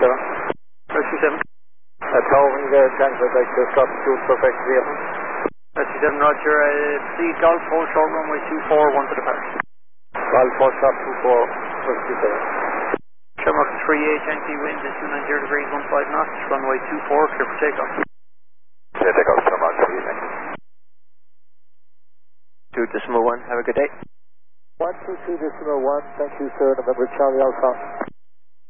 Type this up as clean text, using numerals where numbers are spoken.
Rescue 7. Towing Tango back to stop fuel perfect vehicle. Rescue 7, Roger. Proceed Golf 4 short runway 24, 1 to depart. Golf 4 stop 24, Rescue 7. Shamrock 38, Yankee wind is 290 degrees, 15 knots, runway 24, clear for takeoff. Yeah, take off, Shamrock 38. 2.1, have a good day. 122.1, thank you sir, November Charlie Alpha.